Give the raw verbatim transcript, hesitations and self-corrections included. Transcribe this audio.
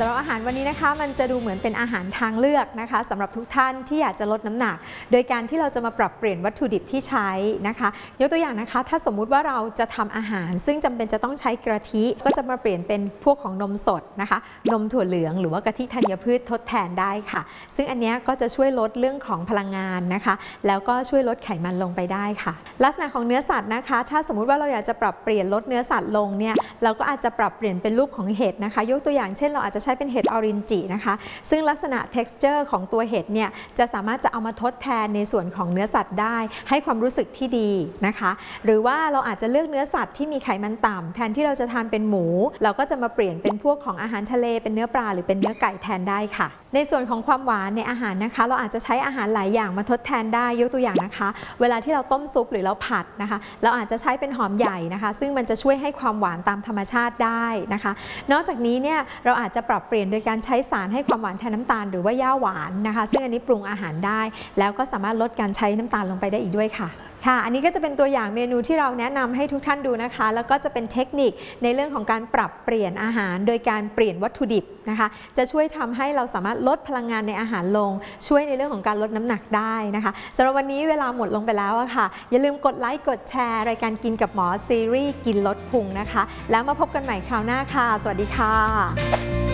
ำหรับอาหารวันนี้นะคะมันจะดูเหมือนเป็นอาหารทางเลือกนะคะสำหรับทุกท่านที่อยากจะลดน้ำหนักโดยการที่เราจะมาปรับเปลี่ยนวัตถุดิบที่ใช้นะคะยกตัวอย่างนะคะถ้าสมมุติว่าเราจะทำอาหารซึ่งจำเป็นจะต้องใช้กะทิก็จะมาเปลี่ยนเป็นพวกของนมสดนะคะนมถั่วเหลืองหรือว่ากะทิธัญพืชทดแทนได้ค่ะซึ่งอันนี้ก็จะช่วยลดเรื่องของพลังงานนะคะแล้วก็ช่วยลดไขมันลงไปได้ค่ะลักษณะของเนื้อสัตว์นะคะถ้าสมมุติว่าเราอยากจะปรับเปลี่ยนลดเนื้อสัตว์ลงเนี่ยเราก็อาจจะปรับเปลี่ยนเป็นรูปของเห็ดนะคะยกตัวอย่างเช่นเราอาจจะใช้เป็นเห็ดออรินจินะคะซึ่งลักษณะ texture ของตัวเห็ดเนี่ยจะสามารถจะเอามาทดแทนในส่วนของเนื้อสัตว์ได้ให้ความรู้สึกที่ดีนะคะหรือว่าเราอาจจะเลือกเนื้อสัตว์ที่มีไขมันต่ำแทนที่เราจะทานเป็นหมูเราก็จะมาเปลี่ยนเป็นพวกของอาหารทะเลเป็นเนื้อปลาหรือเป็นเนื้อไก่แทนได้ค่ะในส่วนของความหวานในอาหารนะคะเราอาจจะใช้อาหารหลายอย่างมาทดแทนได้ยกตัวอย่างนะคะเวลาที่เราต้มซุปหรือเราผัดนะคะเราอาจจะใช้เป็นหอมใหญ่นะคะซึ่งมันจะช่วยให้ความหวานตามธรรมชาติได้นะคะนอกจากนี้เนี่ยเราอาจจะปรับเปลี่ยนโดยการใช้สารให้ความหวานแทนน้ำตาลหรือว่าย่าหวานนะคะซึ่งอันนี้ปรุงอาหารได้แล้วก็สามารถลดการใช้น้ำตาลลงไปได้อีกด้วยค่ะค่ะอันนี้ก็จะเป็นตัวอย่างเมนูที่เราแนะนำให้ทุกท่านดูนะคะแล้วก็จะเป็นเทคนิคในเรื่องของการปรับเปลี่ยนอาหารโดยการเปลี่ยนวัตถุดิบนะคะจะช่วยทำให้เราสามารถลดพลังงานในอาหารลงช่วยในเรื่องของการลดน้ำหนักได้นะคะสำหรับวันนี้เวลาหมดลงไปแล้วอะค่ะอย่าลืมกดไลค์กดแชร์รายการกินกับหมอซีรีส์กินลดพุงนะคะแล้วมาพบกันใหม่คราวหน้าค่ะสวัสดีค่ะ